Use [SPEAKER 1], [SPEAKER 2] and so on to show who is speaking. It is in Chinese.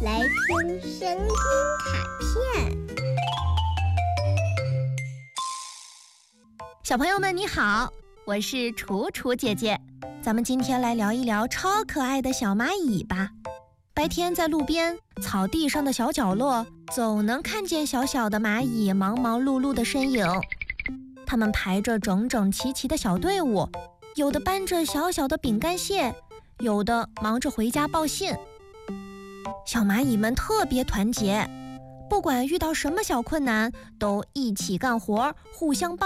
[SPEAKER 1] 来听声音卡片。
[SPEAKER 2] 小朋友们你好，我是楚楚姐姐，咱们今天来聊一聊超可爱的小蚂蚁吧。白天在路边草地上的小角落，总能看见小小的蚂蚁忙忙碌碌的身影。它们排着整整齐齐的小队伍，有的搬着小小的饼干屑，有的忙着回家报信。小蚂蚁们特别团结，不管遇到什么小困难，都一起干活，互相帮